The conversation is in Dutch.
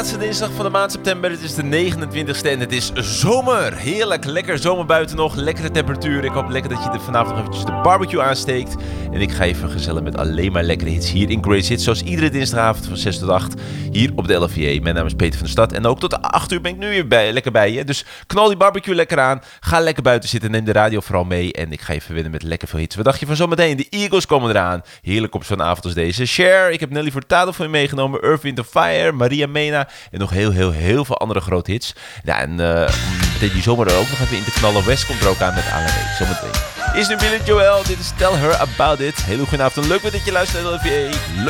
laatste dinsdag van de maand september. Het is de 29e en het is zomer. Heerlijk, lekker zomer buiten nog. Lekkere temperatuur. Ik hoop lekker dat je er vanavond nog eventjes de barbecue aansteekt. En ik ga even gezellig met alleen maar lekkere hits hier in Grace Hits. Zoals iedere dinsdagavond van 6 tot 8 hier op de LFVA. Mijn naam is Peter van der Stad. En ook tot 8 uur ben ik nu weer lekker bij je. Dus knal die barbecue lekker aan. Ga lekker buiten zitten. Neem de radio vooral mee. En ik ga je verwennen met lekker veel hits. Wat dacht je van zometeen? De Eagles komen eraan. Heerlijk op zo'n avond als deze. Cher, ik heb Nelly Furtado voor je meegenomen. Earth, Wind & Fire, Maria Mena. En nog heel veel andere grote hits. Ja, en meteen die zomer er ook nog even in te knallen. West komt er ook aan met ALW. Zometeen. Is nu Billy Joel. Dit is Tell Her About It. Hele goede avond. Leuk dat je luistert naar de LVA. Leuk.